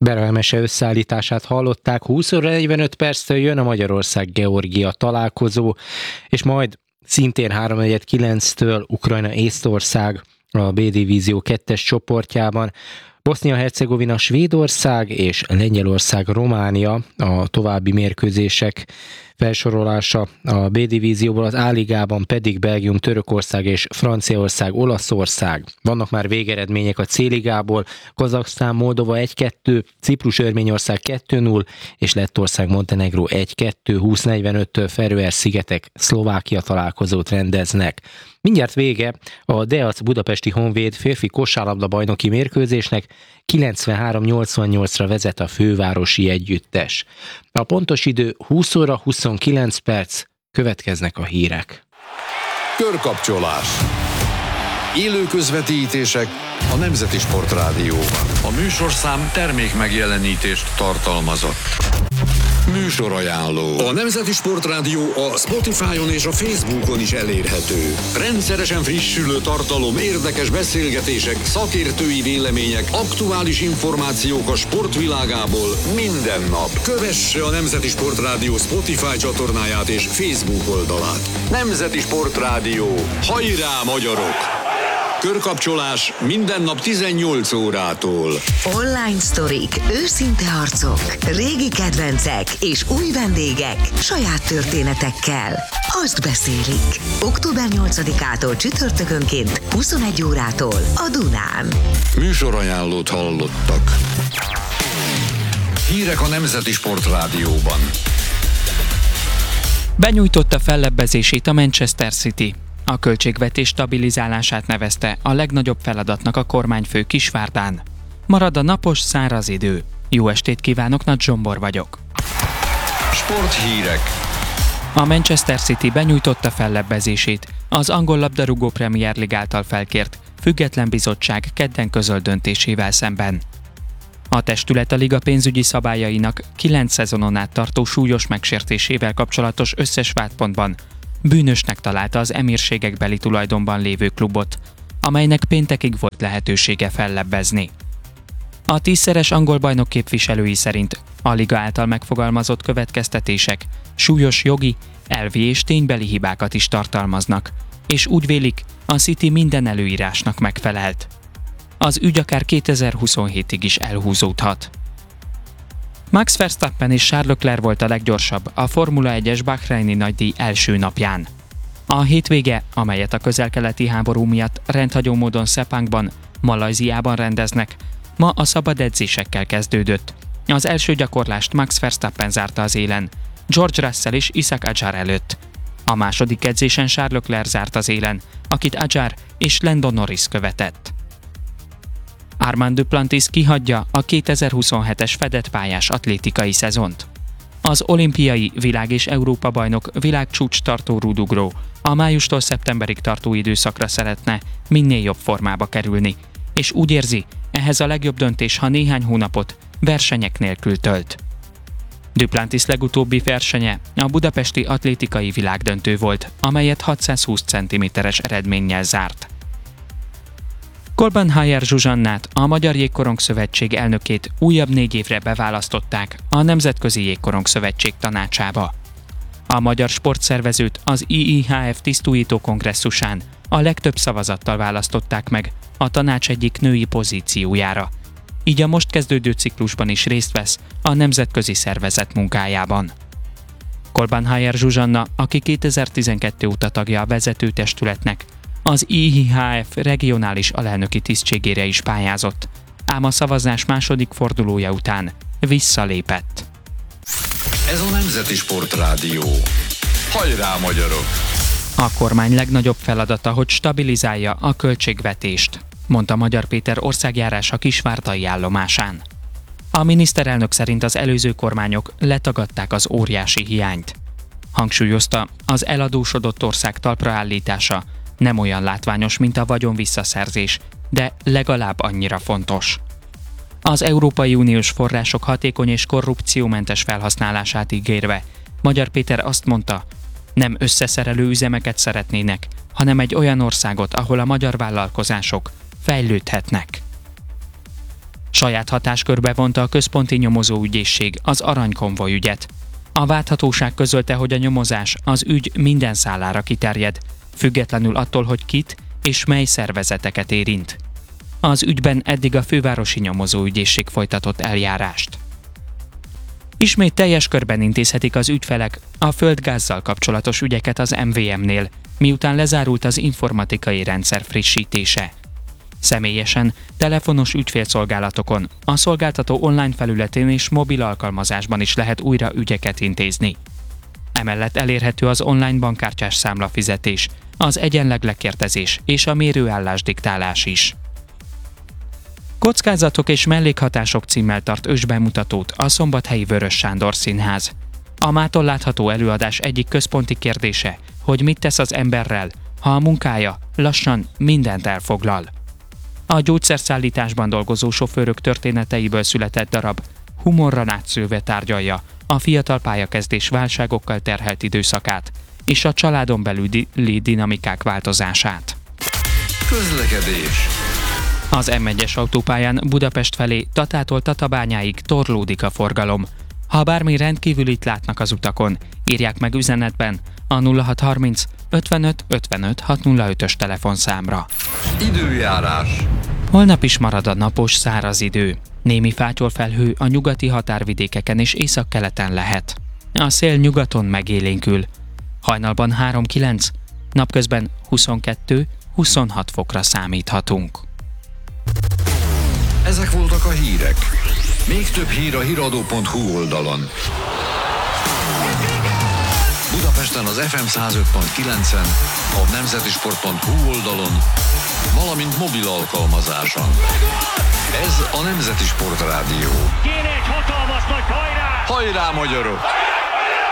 Berelmese összeállítását hallották, 20 óra 45 perctől jön a Magyarország-Georgia találkozó, és majd szintén 3:49-től Ukrajna-Észtország a B-divízió 2-es csoportjában, Bosznia-Hercegovina, Svédország és Lengyelország-Románia a további mérkőzések felsorolása a B-divízióból, az A-ligában pedig Belgium, Törökország és Franciaország, Olaszország. Vannak már végeredmények a C-ligából, Kazaksztán, Moldova 1-2, Ciprus, Örményország 2-0 és Lettország, Montenegró 1-2, 20:45-től Feröer-szigetek, Szlovákia találkozót rendeznek. Mindjárt vége a Deac Budapesti Honvéd férfi kosárlabda bajnoki mérkőzésnek, 93-88-ra vezet a fővárosi együttes. A pontos idő 20 óra 29 perc, következnek a hírek. Körkapcsolás. Élő közvetítések a Nemzeti Sportrádióban. A műsorszám termék megjelenítést tartalmazott. Műsorajánló. A Nemzeti Sportrádió a Spotify-on és a Facebookon is elérhető. Rendszeresen frissülő tartalom, érdekes beszélgetések, szakértői vélemények, aktuális információk a sportvilágából minden nap. Kövesse a Nemzeti Sportrádió Spotify csatornáját és Facebook oldalát. Nemzeti Sportrádió. Hajrá, magyarok! Körkapcsolás minden nap 18 órától. Online sztorik, őszinte arcok, régi kedvencek és új vendégek saját történetekkel. Azt beszélik. Október 8-ától csütörtökönként 21 órától a Dunán. Műsorajánlót hallottak. Hírek a Nemzeti Sportrádióban. Benyújtotta fellebbezését a Manchester City. A költségvetés stabilizálását nevezte a legnagyobb feladatnak a kormányfő Kisvárdán. Marad a napos, száraz idő. Jó estét kívánok, Nagy Zsombor vagyok. Sporthírek. A Manchester City benyújtotta fellebbezését az angol labdarúgó Premier League által felkért független bizottság kedden közölt döntésével szemben. A testület a liga pénzügyi szabályainak 9 szezonon át tartó súlyos megsértésével kapcsolatos összes vádpontban bűnösnek találta az emírségekbeli tulajdonban lévő klubot, amelynek péntekig volt lehetősége fellebbezni. A 10-szeres angol bajnok képviselői szerint a liga által megfogalmazott következtetések súlyos jogi, elvi és ténybeli hibákat is tartalmaznak, és úgy vélik, a City minden előírásnak megfelelt. Az ügy akár 2027-ig is elhúzódhat. Max Verstappen és Charles Leclerc volt a leggyorsabb a Formula 1-es Bahreini nagydíj első napján. A hétvége, amelyet a közel-keleti háború miatt rendhagyó módon Sepangban, Malajziában rendeznek, ma a szabad edzésekkel kezdődött. Az első gyakorlást Max Verstappen zárta az élen, George Russell és Isaac Hadjar előtt. A második edzésen Charles Leclerc zárt az élen, akit Hadjar és Lando Norris követett. Armand Duplantis kihagyja a 2027-es fedett pályás atlétikai szezont. Az olimpiai, világ- és Európa-bajnok világcsúcs tartó rúdugró a májustól szeptemberig tartó időszakra szeretne minél jobb formába kerülni, és úgy érzi, ehhez a legjobb döntés, ha néhány hónapot versenyek nélkül tölt. Duplantis legutóbbi versenye a budapesti atlétikai világdöntő volt, amelyet 620 cm-es eredménnyel zárt. Kolbenheimer Zsuzsannát, a Magyar Jégkorong Szövetség elnökét újabb 4 évre beválasztották a Nemzetközi Jégkorong Szövetség tanácsába. A magyar sportszervezőt az IIHF tisztújító kongresszusán a legtöbb szavazattal választották meg a tanács egyik női pozíciójára. Így a most kezdődő ciklusban is részt vesz a nemzetközi szervezet munkájában. Kolbenheimer Zsuzsanna, aki 2012 óta tagja a vezető testületnek, az IIHF regionális alelnöki tisztségére is pályázott, ám a szavazás második fordulója után visszalépett. Ez a Nemzeti Sportrádió. Hajrá, magyarok! A kormány legnagyobb feladata, hogy stabilizálja a költségvetést, mondta Magyar Péter országjárása Kisvárdai állomásán. A miniszterelnök szerint az előző kormányok letagadták az óriási hiányt. Hangsúlyozta, az eladósodott ország talpra állítása nem olyan látványos, mint a vagyon visszaszerzés, de legalább annyira fontos. Az Európai Uniós források hatékony és korrupciómentes felhasználását ígérve, Magyar Péter azt mondta, nem összeszerelő üzemeket szeretnének, hanem egy olyan országot, ahol a magyar vállalkozások fejlődhetnek. Saját hatáskörbe vonta a központi nyomozóügyészség az aranykonvoj ügyet. A vádhatóság közölte, hogy a nyomozás az ügy minden szálára kiterjed, függetlenül attól, hogy kit és mely szervezeteket érint. Az ügyben eddig a fővárosi nyomozóügyészség folytatott eljárást. Ismét teljes körben intézhetik az ügyfelek a földgázzal kapcsolatos ügyeket az MVM-nél, miután lezárult az informatikai rendszer frissítése. Személyesen, telefonos ügyfélszolgálatokon, a szolgáltató online felületén és mobil alkalmazásban is lehet újra ügyeket intézni. Emellett elérhető az online bankkártyás számlafizetés, az egyenleg lekérdezés és a mérőállás diktálás is. Kockázatok és mellékhatások címmel tart ősbemutatót a Szombathelyi Vörös Sándor Színház. A mától látható előadás egyik központi kérdése, hogy mit tesz az emberrel, ha a munkája lassan mindent elfoglal. A gyógyszerszállításban dolgozó sofőrök történeteiből született darab humorra átszőve tárgyalja a fiatal pályakezdés válságokkal terhelt időszakát és a családon belüli dinamikák változását. Közlekedés. Az M1-es autópályán Budapest felé Tatától Tatabányáig torlódik a forgalom. Ha bármi rendkívülit látnak az utakon, írják meg üzenetben a 0630 55 55 605-ös telefonszámra. Időjárás. Holnap is marad a napos, száraz idő. Némi fátyolfelhő a nyugati határvidékeken és északkeleten lehet. A szél nyugaton megélénkül. Hajnalban 3-9, napközben 22-26 fokra számíthatunk. Ezek voltak a hírek. Még több hír a hiradó.hu oldalon. Budapesten az FM 105.9-en, a nemzetisport.hu oldalon, valamint mobil alkalmazáson. Ez a Nemzeti Sport Rádió. Kéne egy hatalmas nagy hajrá! Hajrá, magyarok!